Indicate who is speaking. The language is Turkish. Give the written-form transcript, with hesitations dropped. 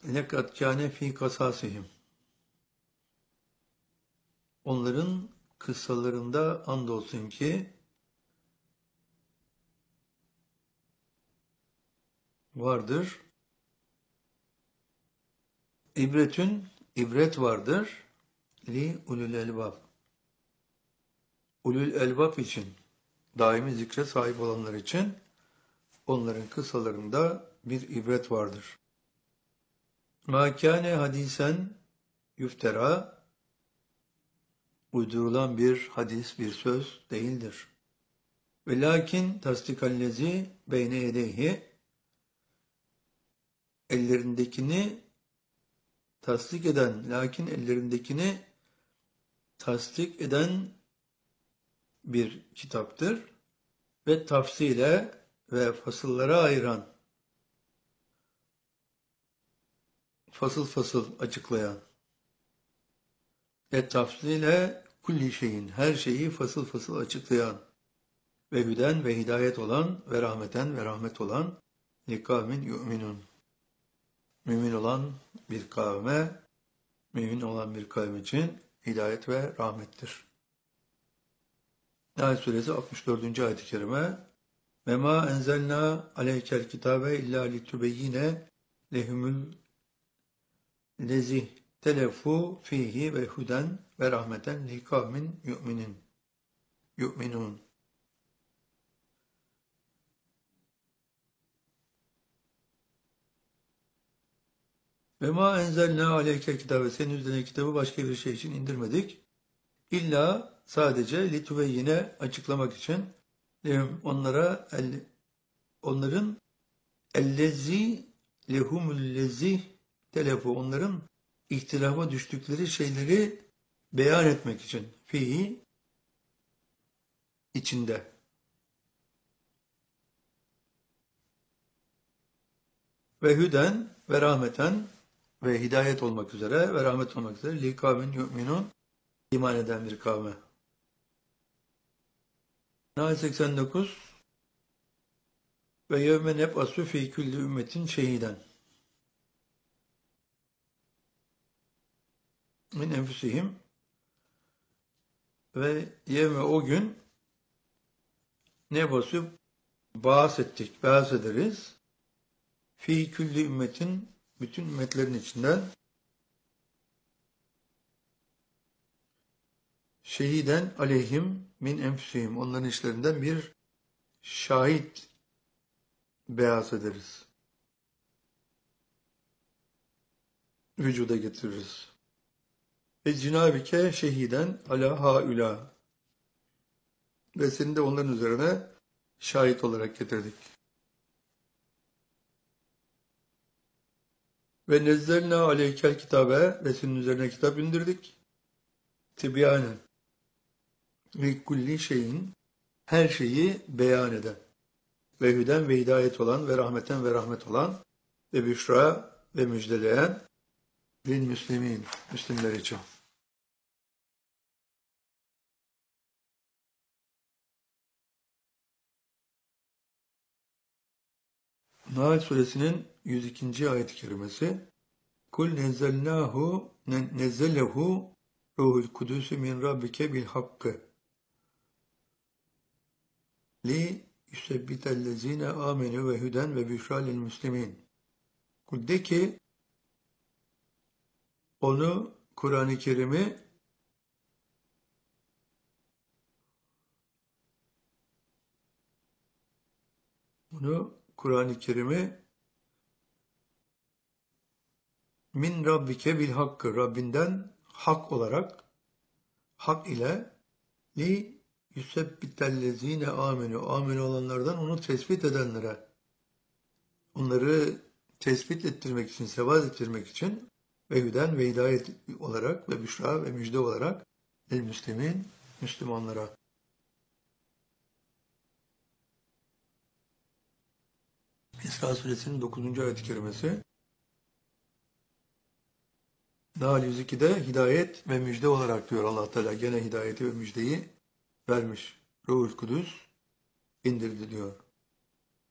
Speaker 1: لَقَدْ كَانَ ف۪ي قَصَاسِهِمْ Onların kıssalarında andolsun ki vardır. İbret vardır. Li ulul elbab. Ulul elbab için, daimi zikre sahip olanlar için onların kıssalarında bir ibret vardır. مَا كَانَ hadisen yuftera, uydurulan bir hadis, bir söz değildir. Ve lakin tasdikallezi beyne yedeyhi, ellerindekini tasdik eden, lakin ellerindekini tasdik eden bir kitaptır ve tafsile ve fasıllara ayıran, fasıl fasıl açıklayan ve tafsile kulli şeyin, her şeyi fasıl fasıl açıklayan ve hüden ve hidayet olan ve rahmeten ve rahmet olan likavmin yu'minun. Mümin olan bir kavme, mümin olan bir kavim için hidayet ve rahmettir. Nahl Suresi 64. ayet-i kerime ve ma enzelna aleykel kitabe illa litübeyyine lehumul lezih telefu fihi ve huden ve rahmeten li kavmin yu'minun. Ve ma enzelna aleykel kitabe, senin üzerine kitabı başka bir şey için indirmedik. İlla sadece litübeyyine, açıklamak için onlara onların ellezi lehumullezi telefu, onların ihtilafa düştükleri şeyleri beyan etmek için, fihi içinde. Ve hüden ve rahmeten ve hidayet olmak üzere ve rahmet olmak üzere li kavmin yu'minun, iman eden bir kavme. Nahl 89 ve yevme neb'asu fî külli ümmetin şehiden min enfusihim ve yevme, o gün neb'asu bahs ederiz fî külli ümmetin, bütün ümmetlerin içinden şehiden aleyhim min enfusihim, onların işlerinden bir şahit beyaz ederiz. Vücuda getiririz. Ve cinabike şehiden ala haula, ve seni de onların üzerine şahit olarak getirdik. Ve nezzelna aleykel kitabe, ve senin üzerine kitap indirdik. Tibyanen ve kulli şeyin, her şeyi beyan eden ve hüden ve hidayet olan ve rahmeten ve rahmet olan ve büşra ve müjdeleyen lil müslimin, Müslümler için. Nahl Suresinin 102. ayet-i kerimesi Kul nezzellehu ruhul kudüsü min rabbike bil hakkı li yusebbitellezine amenu ve hüden ve büşra lil müslimin. Kul de ki, onu, Kur'an-ı Kerim'i min rabbike bil hakkı, Rabbinden hak olarak, hak ile li yusebbitellezine amenu, amin olanlardan onu tespit edenlere, onları tespit ettirmek için, sebat ettirmek için ve hüden ve hidayet olarak ve büşra ve müjde olarak el müslimin, Müslümanlara. İsra Suresinin 9. ayet-i kerimesi Nahl 102'de hidayet ve müjde olarak diyor Allah Teala, gene hidayeti ve müjdeyi vermiş. Ruhul Kudüs indirdi diyor.